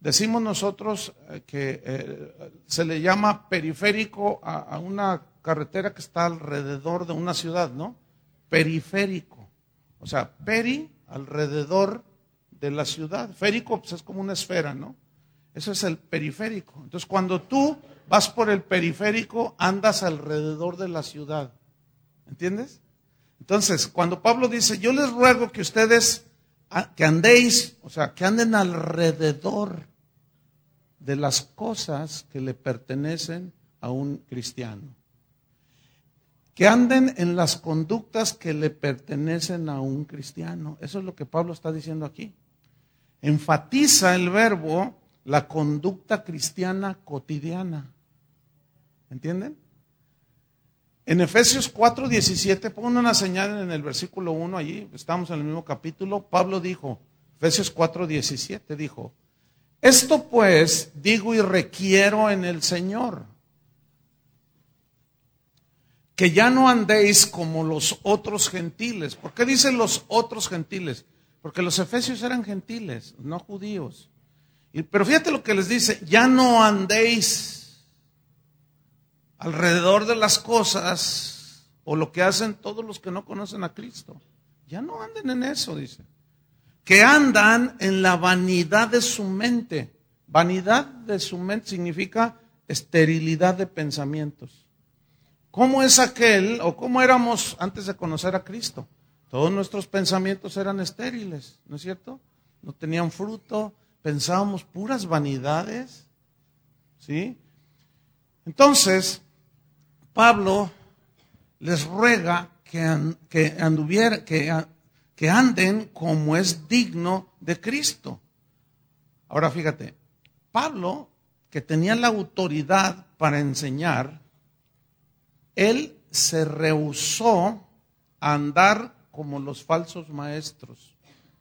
decimos nosotros que se le llama periférico a una carretera que está alrededor de una ciudad, ¿no? Periférico. O sea, alrededor de la ciudad. Férico, pues es como una esfera, ¿no? Eso es el periférico. Entonces, cuando tú vas por el periférico, andas alrededor de la ciudad. ¿Entiendes? Entonces, cuando Pablo dice, yo les ruego que ustedes, que andéis, o sea, que anden alrededor de las cosas que le pertenecen a un cristiano. Que anden en las conductas que le pertenecen a un cristiano. Eso es lo que Pablo está diciendo aquí. Enfatiza el verbo la conducta cristiana cotidiana. ¿Entienden? En Efesios 4:17, pongan una señal en el versículo 1, allí estamos en el mismo capítulo. Pablo dijo, Efesios 4:17 dijo, esto pues digo y requiero en el Señor, que ya no andéis como los otros gentiles. ¿Por qué dicen los otros gentiles? Porque los efesios eran gentiles, no judíos. Pero fíjate lo que les dice, ya no andéis alrededor de las cosas o lo que hacen todos los que no conocen a Cristo. Ya no anden en eso, dice. Que andan en la vanidad de su mente. Vanidad de su mente significa esterilidad de pensamientos. ¿Cómo es aquel o cómo éramos antes de conocer a Cristo? Todos nuestros pensamientos eran estériles, ¿no es cierto? No tenían fruto, pensábamos puras vanidades, ¿sí? Entonces, Pablo les ruega que anden como es digno de Cristo. Ahora fíjate, Pablo, que tenía la autoridad para enseñar, él se rehusó a andar como los falsos maestros.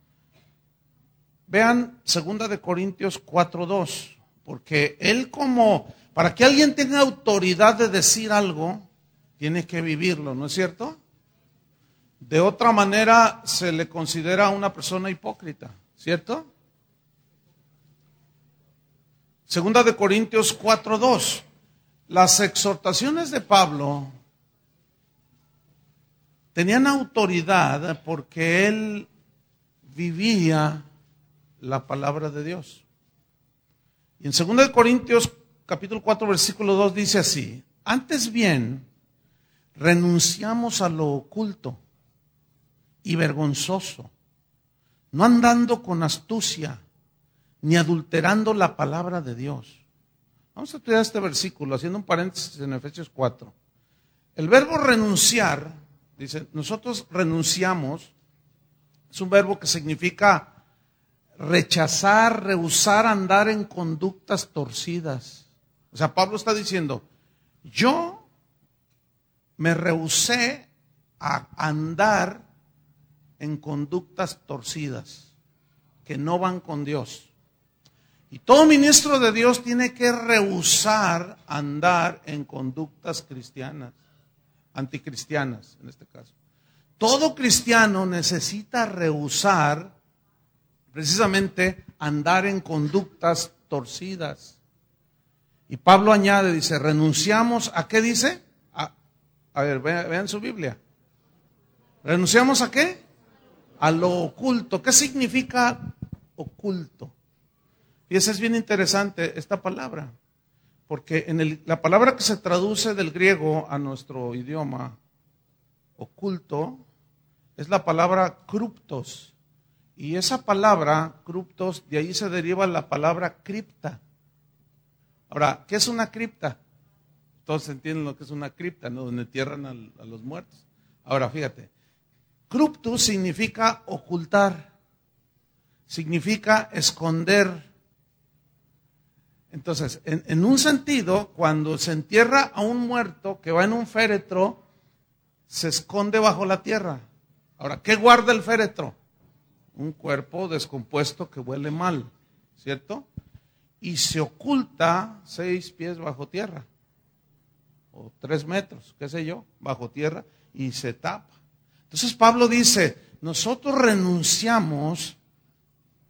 Vean 2 Corintios 4:2, porque él para que alguien tenga autoridad de decir algo, tiene que vivirlo, ¿no es cierto? De otra manera se le considera una persona hipócrita, ¿cierto? 2 Corintios 4:2. Las exhortaciones de Pablo tenían autoridad porque él vivía la palabra de Dios. Y en 2 Corintios capítulo 4 versículo 2 dice así: antes bien, renunciamos a lo oculto y vergonzoso, no andando con astucia, ni adulterando la palabra de Dios. Vamos a estudiar este versículo, haciendo un paréntesis en Efesios 4. El verbo renunciar, dice, nosotros renunciamos, es un verbo que significa rechazar, rehusar andar en conductas torcidas. O sea, Pablo está diciendo, yo me rehusé a andar en conductas torcidas que no van con Dios. Y todo ministro de Dios tiene que rehusar andar en conductas cristianas, anticristianas en este caso. Todo cristiano necesita rehusar precisamente andar en conductas torcidas. Y Pablo añade, dice, renunciamos, ¿a qué dice? A ver, vean su Biblia. ¿Renunciamos a qué? A lo oculto. ¿Qué significa oculto? Y esa es bien interesante, esta palabra, porque la palabra que se traduce del griego a nuestro idioma, oculto, es la palabra kruptos. Y esa palabra, kruptos, de ahí se deriva la palabra cripta. Ahora, ¿qué es una cripta? Todos entienden lo que es una cripta, ¿no? Donde entierran a los muertos. Ahora, fíjate, kruptus significa ocultar, significa esconder. Entonces, en un sentido, cuando se entierra a un muerto que va en un féretro, se esconde bajo la tierra. Ahora, ¿qué guarda el féretro? Un cuerpo descompuesto que huele mal, ¿cierto? Y se oculta 6 pies bajo tierra, o 3 metros, qué sé yo, bajo tierra, y se tapa. Entonces Pablo dice, nosotros renunciamos